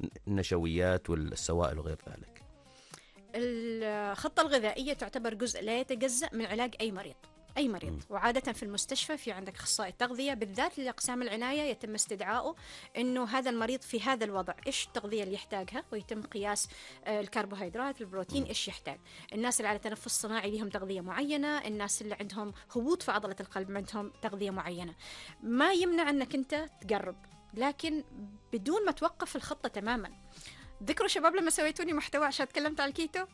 النشويات والسوائل وغير ذلك. الخطة الغذائية تعتبر جزء لا يتجزأ من علاج أي مريض. وعادة في المستشفى في عندك أخصائي تغذية، بالذات لأقسام العناية يتم استدعائه إنه هذا المريض في هذا الوضع إيش التغذية اللي يحتاجها، ويتم قياس الكربوهيدرات، البروتين، إيش يحتاج. الناس اللي على تنفس صناعي لهم تغذية معينة، الناس اللي عندهم هبوط في عضلة القلب عندهم تغذية معينة. ما يمنع أنك أنت تقرب، لكن بدون ما توقف الخطة تماما. ذكروا شباب لما سويتوني محتوى عشان تكلمت عن الكيتو،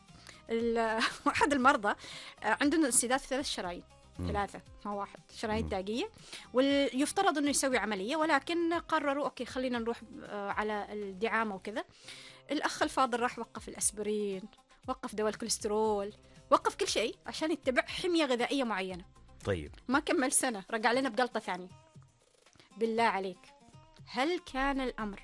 أحد المرضى عندنا انسداد في 3 شرايين، 3 ما 1 شرايين تاجية، ويفترض أنه يسوي عملية، ولكن قرروا أوكي خلينا نروح على الدعامة وكذا. الأخ الفاضل راح وقف الأسبرين، وقف دواء الكوليسترول، وقف كل شيء عشان يتبع حمية غذائية معينة. طيب ما كمل سنة رجع لنا بقلطة ثانية. بالله عليك، هل كان الأمر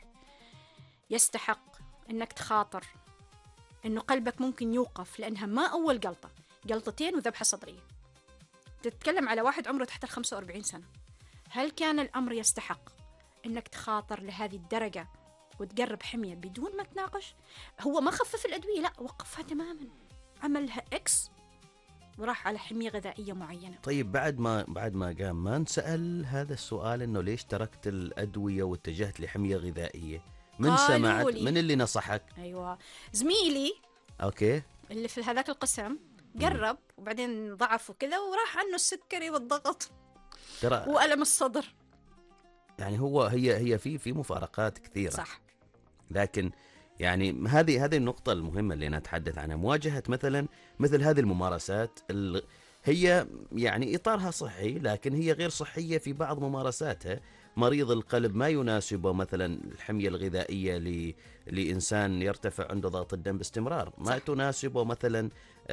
يستحق أنك تخاطر أنه قلبك ممكن يوقف لأنها ما أول قلطة، قلطتين وذبحة صدرية؟ تتكلم على واحد عمره تحت 45 سنة. هل كان الأمر يستحق أنك تخاطر لهذه الدرجة وتقرب حمية بدون ما تناقش؟ هو ما خفف الأدوية، لا، وقفها تماما، عملها إكس وراح على حمية غذائية معينة. طيب بعد ما قام ما نسأل هذا السؤال إنه ليش تركت الأدوية واتجهت لحمية غذائية؟ من سمعت؟ من اللي نصحك؟ أيوة، زميلي أوكي اللي في هذاك القسم قرب وبعدين ضعف وكذا، وراح عنه السكري والضغط وألم الصدر. يعني هي في مفارقات كثيرة، صح. لكن يعني هذه النقطة المهمة اللي نتحدث عنها، مواجهة مثل هذه الممارسات هي يعني إطارها صحي، لكن هي غير صحية في بعض ممارساتها. مريض القلب ما يناسبه مثلا الحمية الغذائية لإنسان يرتفع عنده ضغط الدم باستمرار، ما تناسبه مثلا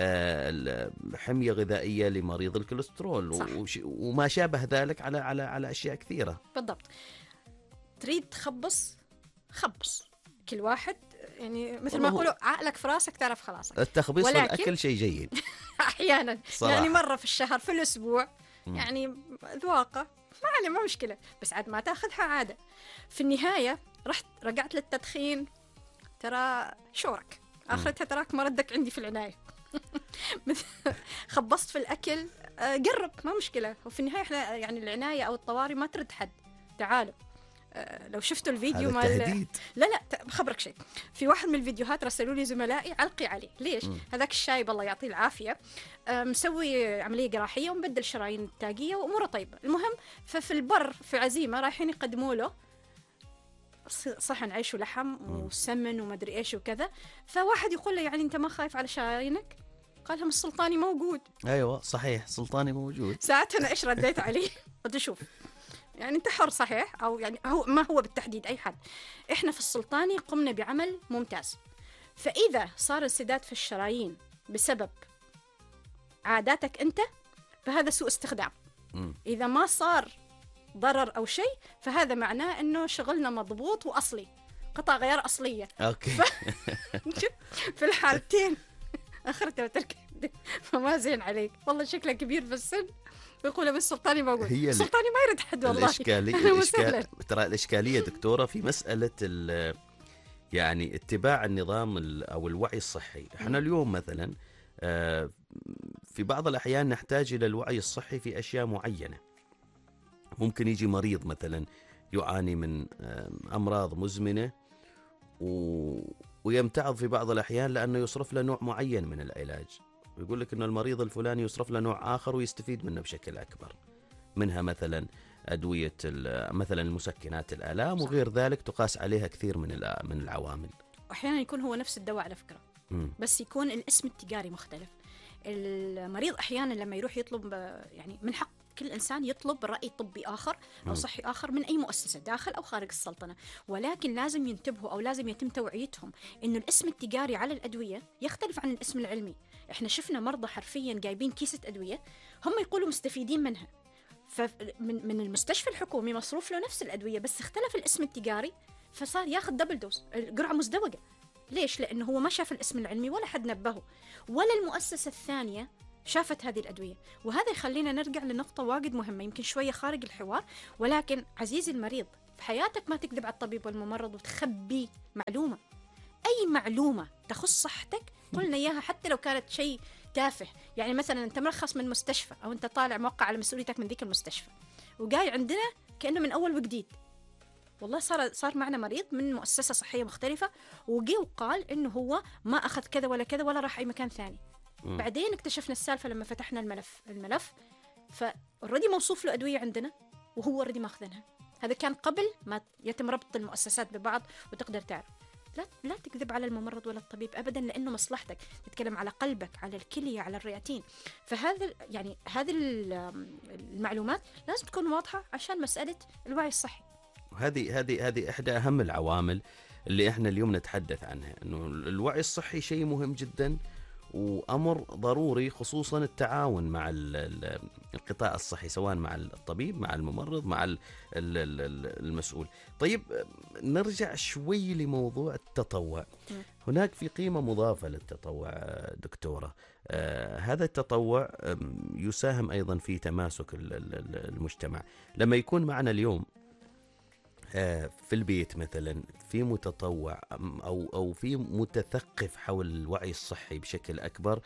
حمية غذائية لمريض الكوليسترول، وما شابه ذلك على أشياء كثيرة. بالضبط. تريد تخبص، خبص، كل واحد يعني مثل ما يقولوا عقلك في راسك تعرف خلاصك. التخبيص والأكل شيء جيد أحيانا صراحة. يعني مرة في الشهر، في الأسبوع، يعني ذواقة ما عليه، ما مشكلة، بس عاد ما تاخذها عادة. في النهاية رجعت للتدخين، ترى شورك آخرتها تراك ما ردك عندي في العناية. خبصت في الأكل، قرب ما مشكلة. وفي النهاية إحنا يعني العناية أو الطوارئ ما ترد حد. تعالوا لو شفتوا الفيديو مال لا بخبرك شيء، في واحد من الفيديوهات رسلوا لي زملائي علقي عليه. ليش؟ هذاك الشايب الله يعطيه العافية مسوي عملية جراحية ومبدل شرايين التاجية وأموره طيبة. المهم ففي البر في عزيمة رايحين يقدموا له صحن عيش ولحم وسمن ومدري إيش وكذا، فواحد يقول له يعني أنت ما خايف على شرايينك؟ قال لهم السلطاني موجود. أيوة صحيح، سلطاني موجود. ساعتها أنا إيش رديت عليه؟ قلت شوف يعني أنت حر صحيح، أو يعني ما هو بالتحديد أي حد، إحنا في السلطاني قمنا بعمل ممتاز، فإذا صار انسداد في الشرايين بسبب عاداتك أنت فهذا سوء استخدام. إذا ما صار ضرر أو شيء فهذا معناه أنه شغلنا مضبوط وأصلي، قطع غيار أصلية. أوكي. في الحالتين أخرته وترك فما زين عليك والله شكله كبير في السن ويقول بس السلطاني موجود. السلطاني ما يرد حد والله. ترى الإشكالية دكتورة في مسألة يعني اتباع النظام أو الوعي الصحي. احنا اليوم مثلا في بعض الأحيان نحتاج إلى الوعي الصحي في أشياء معينة. ممكن يجي مريض مثلا يعاني من أمراض مزمنة ويمتعض في بعض الأحيان لأنه يصرف له نوع معين من العلاج، ويقول لك إنه المريض الفلاني يصرف له نوع آخر ويستفيد منه بشكل أكبر، منها مثلا أدوية مثلا المسكنات الآلام وغير ذلك تقاس عليها كثير من العوامل. أحيانا يكون هو نفس الدواء على فكرة، بس يكون الاسم التجاري مختلف. المريض أحيانا لما يروح يطلب، يعني من حق كل إنسان يطلب رأي طبي آخر أو صحي آخر من أي مؤسسة داخل أو خارج السلطنة، ولكن لازم ينتبهوا أو لازم يتم توعيتهم إنه الاسم التجاري على الأدوية يختلف عن الاسم العلمي. إحنا شفنا مرضى حرفيا جايبين كيسة أدوية هم يقولوا مستفيدين منها، فمن المستشفى الحكومي مصروف له نفس الأدوية بس اختلف الاسم التجاري فصار ياخذ دبل دوز، الجرعة مزدوجة. ليش؟ لأنه هو ما شاف الاسم العلمي ولا حد نبهه ولا المؤسسة الثانية شافت هذه الأدوية. وهذا يخلينا نرجع لنقطة واجد مهمة يمكن شوية خارج الحوار، ولكن عزيزي المريض في حياتك ما تكذب على الطبيب والممرض وتخبي معلومة. معلومة تخص صحتك قلنا إياها، حتى لو كانت شيء تافه. يعني مثلا أنت مرخص من مستشفى، أو أنت طالع موقع على مسؤوليتك من ذيك المستشفى، وجاي عندنا كأنه من أول وجديد. والله صار معنا مريض من مؤسسة صحية مختلفة، وجي وقال إنه هو ما أخذ كذا ولا كذا ولا راح أي مكان ثاني. بعدين اكتشفنا السالفة لما فتحنا الملف فالردي موصوف له أدوية عندنا وهو ردي ماخذنها. هذا كان قبل ما يتم ربط المؤسسات ببعض وتقدر تعرف. لا تكذب على الممرض ولا الطبيب أبدا، لأنه مصلحتك، تتكلم على قلبك، على الكلية، على الرئتين. فهذا يعني هذه المعلومات لازم تكون واضحة عشان مسألة الوعي الصحي. هذه إحدى أهم العوامل اللي إحنا اليوم نتحدث عنها، إنه الوعي الصحي شيء مهم جدا وأمر ضروري، خصوصا التعاون مع القطاع الصحي، سواء مع الطبيب، مع الممرض، مع المسؤول. طيب نرجع شوي لموضوع التطوع. هناك في قيمة مضافة للتطوع دكتورة. هذا التطوع يساهم أيضا في تماسك المجتمع. لما يكون معنا اليوم في البيت مثلا في متطوع أو في متثقف حول الوعي الصحي بشكل أكبر،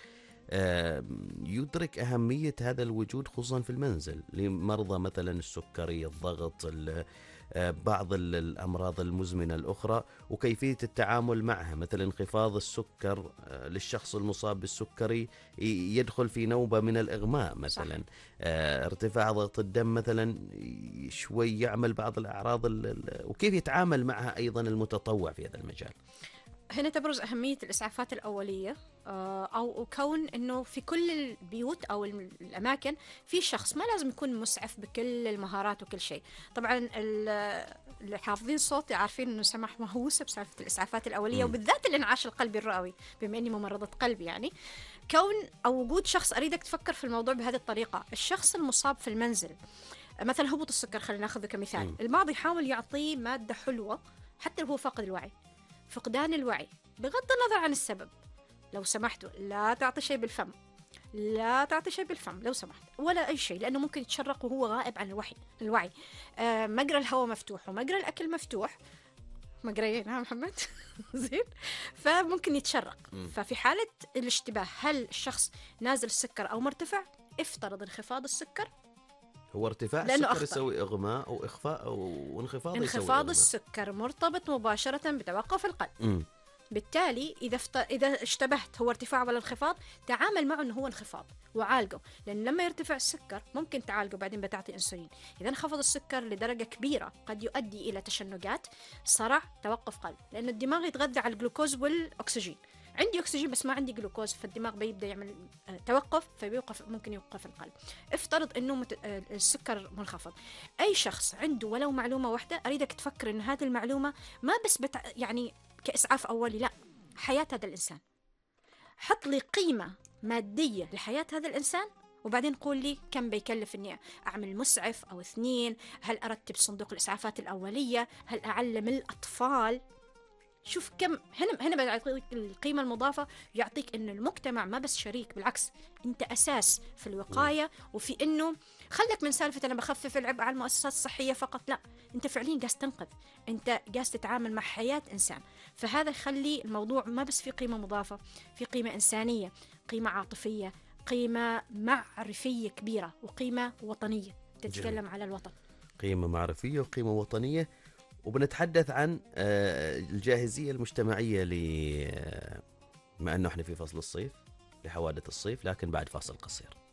يدرك أهمية هذا الوجود، خصوصا في المنزل لمرضى مثلا السكري، الضغط، بعض الأمراض المزمنة الأخرى، وكيفية التعامل معها. مثلا انخفاض السكر للشخص المصاب بالسكري يدخل في نوبة من الإغماء مثلا. ارتفاع ضغط الدم مثلا شوي يعمل بعض الأعراض، وكيف يتعامل معها أيضا المتطوع في هذا المجال. هنا تبرز أهمية الإسعافات الأولية، أو كون أنه في كل البيوت أو الأماكن في شخص، ما لازم يكون مسعف بكل المهارات وكل شيء. طبعا اللي حافظين صوتي عارفين أنه سمح مهووسة بسالفة الإسعافات الأولية، وبالذات الإنعاش القلبي الرئوي، بما أني ممرضة قلب. يعني كون أو وجود شخص، أريدك تفكر في الموضوع بهذه الطريقة. الشخص المصاب في المنزل مثلا هبوط السكر، خلينا ناخذه كمثال. البعض يحاول يعطيه مادة حلوة حتى لو هو فاقد الوعي. فقدان الوعي بغض النظر عن السبب، لو سمحتوا لا تعطي شيء بالفم، لا تعطي شيء بالفم لو سمحت، ولا أي شيء، لأنه ممكن يتشرق وهو غائب عن الوعي. مجرى الهواء مفتوح ومجرى الأكل مفتوح، مجريين محمد زين، فممكن يتشرق. ففي حالة الاشتباه، هل الشخص نازل السكر أو مرتفع، افترض انخفاض السكر. هو ارتفاع السكر يسوي إغماء أو إخفاء، أو انخفاض السكر مرتبط مباشرة بتوقف القلب. بالتالي إذا اشتبهت هو ارتفاع ولا انخفاض، تعامل معه أنه هو انخفاض وعالجه، لأن لما يرتفع السكر ممكن تعالجه، بعدين بتعطي أنسولين. إذا انخفض السكر لدرجة كبيرة قد يؤدي إلى تشنجات، صرع، توقف قلب، لأن الدماغ يتغذى على الجلوكوز والأكسجين. عندي أكسجين بس ما عندي جلوكوز، فالدماغ بيبدأ يعمل توقف، ممكن يوقف القلب. افترض أنه السكر منخفض. أي شخص عنده ولو معلومة واحدة، أريدك تفكر أن هذه المعلومة ما بس يعني كإسعاف أولي، لا، حياة هذا الإنسان. حط لي قيمة مادية لحياة هذا الإنسان، وبعدين قول لي كم بيكلف إني أعمل مسعف أو 2، هل أرتب صندوق الإسعافات الأولية، هل أعلم الأطفال. شوف كم هنا بيعطيك القيمة المضافة، يعطيك إنه المجتمع ما بس شريك، بالعكس أنت أساس في الوقاية، وفي إنه خلك من سالفة أنا بخفف العبء على المؤسسات الصحية فقط، لا، أنت فعليا قاس تنقذ، أنت قاس تتعامل مع حياة إنسان. فهذا يخلي الموضوع ما بس في قيمة مضافة، في قيمة إنسانية، قيمة عاطفية، قيمة معرفية كبيرة، وقيمة وطنية تتكلم على الوطن. قيمة معرفية وقيمة وطنية. وبنتحدث عن الجاهزية المجتمعية بما أنه احنا في فصل الصيف، لحوادث الصيف، لكن بعد فاصل قصير.